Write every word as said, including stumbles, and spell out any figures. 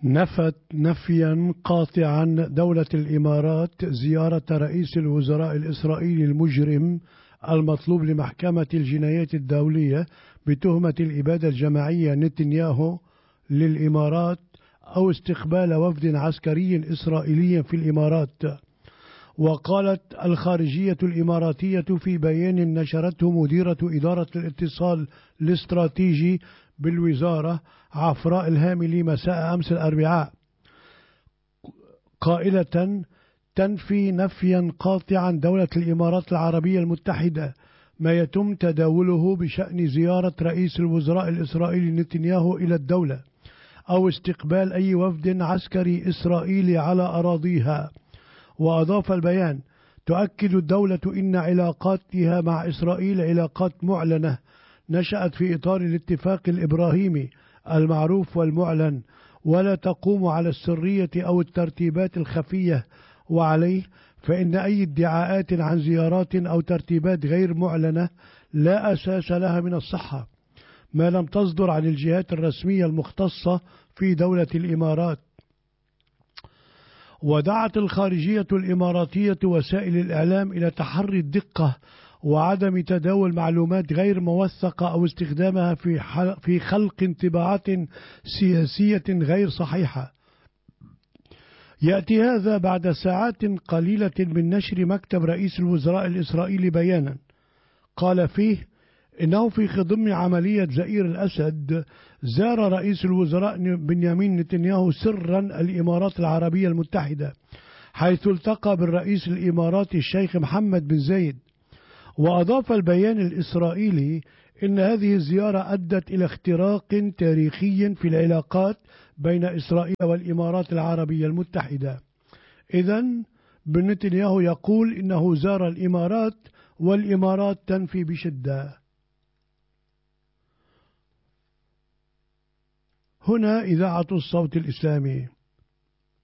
نفت نفيا قاطعا دولة الإمارات زيارة رئيس الوزراء الإسرائيلي المجرم المطلوب لمحكمة الجنايات الدولية بتهمة الإبادة الجماعية نتنياهو للإمارات أو استقبال وفد عسكري إسرائيلي في الإمارات. وقالت الخارجية الإماراتية في بيان نشرته مديرة إدارة الاتصال الاستراتيجي بالوزارة عفراء الهاملي مساء أمس الأربعاء قائلة: تنفي نفيا قاطعا دولة الإمارات العربية المتحدة ما يتم تداوله بشأن زيارة رئيس الوزراء الإسرائيلي نتنياهو إلى الدولة أو استقبال أي وفد عسكري إسرائيلي على أراضيها. وأضاف البيان: تؤكد الدولة إن علاقاتها مع إسرائيل علاقات معلنة نشأت في إطار الاتفاق الإبراهيمي المعروف والمعلن، ولا تقوم على السرية أو الترتيبات الخفية، وعليه فإن أي ادعاءات عن زيارات أو ترتيبات غير معلنة لا أساس لها من الصحة ما لم تصدر عن الجهات الرسمية المختصة في دولة الإمارات. ودعت الخارجية الإماراتية وسائل الإعلام إلى تحري الدقة وعدم تداول معلومات غير موثقة أو استخدامها في في خلق انطباعات سياسية غير صحيحة. يأتي هذا بعد ساعات قليلة من نشر مكتب رئيس الوزراء الإسرائيلي بيانا قال فيه إنه في خضم عملية زئير الأسد زار رئيس الوزراء بنيامين نتنياهو سرا الإمارات العربية المتحدة، حيث التقى بالرئيس الإماراتي الشيخ محمد بن زايد. وأضاف البيان الإسرائيلي إن هذه الزيارة أدت إلى اختراق تاريخي في العلاقات بين إسرائيل والإمارات العربية المتحدة. إذن بن نتنياهو يقول إنه زار الإمارات والإمارات تنفي بشدة. هنا إذاعة الصوت الإسلامي.